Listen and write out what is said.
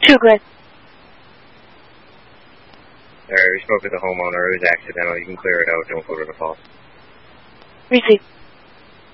True Grid. Alright, we spoke with the homeowner. It was accidental. You can clear it out. Don't go to the falls. Receive.